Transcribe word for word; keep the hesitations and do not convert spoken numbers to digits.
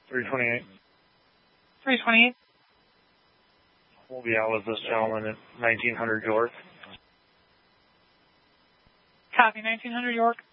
three twenty-eight. three twenty-eight. We'll be out with this gentleman at nineteen hundred York. Copy, nineteen hundred York.